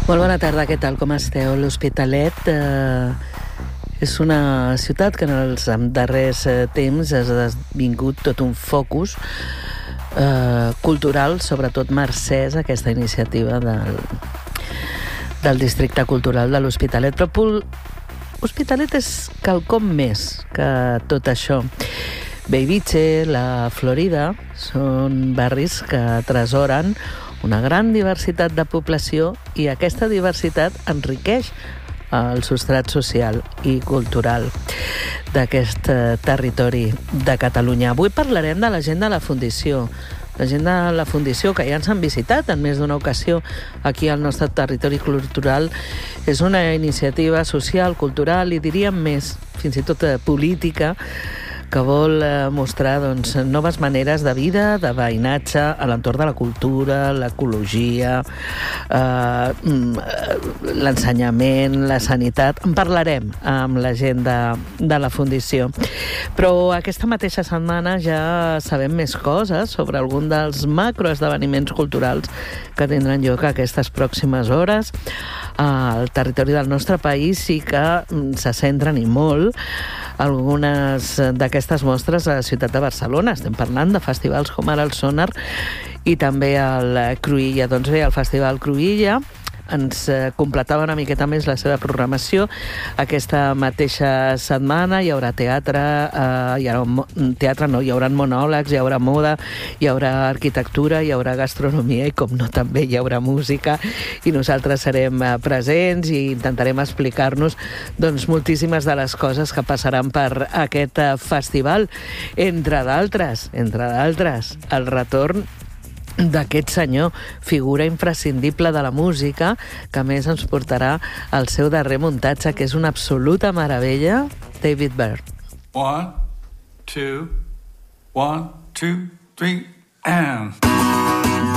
Molt bona tarda, què tal, com esteu? L'Hospitalet és una ciutat que en els darrers temps ha esdevingut tot un focus cultural, sobretot mercès a aquesta iniciativa del districte cultural de l'Hospitalet. Però l'Hospitalet és quelcom més que tot això. Bellvitge, la Florida, són barris que atesoren una gran diversitat de població i aquesta diversitat enriqueix el substrat social i cultural d'aquest territori de Catalunya. Avui parlarem de la gent de la Fundició. La gent de la Fundició, que ja ens han visitat en més d'una ocasió aquí al nostre territori cultural, és una iniciativa social, cultural i diríem més, fins i tot política, que vol mostrar noves maneres de vida, de veïnatge a l'entorn de la cultura, l'ecologia, l'ensenyament, la sanitat. En parlarem amb la gent de la Fundició. Però aquesta mateixa setmana ja sabem més coses sobre algun dels macroesdeveniments culturals que tindran lloc aquestes pròximes hores al territori del nostre país i que se centren i molt algunes d'aquestes mostres a la ciutat de Barcelona. Estem parlant de festivals com ara el Sonar i també el Cruïlla. Doncs bé, el Festival Cruïlla ens completava una miqueta més la seva programació. Aquesta mateixa setmana hi haurà teatre, hi haurà monòlegs, hi haurà moda, hi haurà arquitectura, hi haurà gastronomia i, com no, també hi haurà música i nosaltres serem presents i intentarem explicar-nos moltíssimes de les coses que passaran per aquest festival. Entre d'altres, el retorn d'aquest senyor, figura imprescindible de la música, que a més ens portarà el seu darrer muntatge, que és una absoluta meravella, David Byrne. 1, 2, 1, 2, 3, and...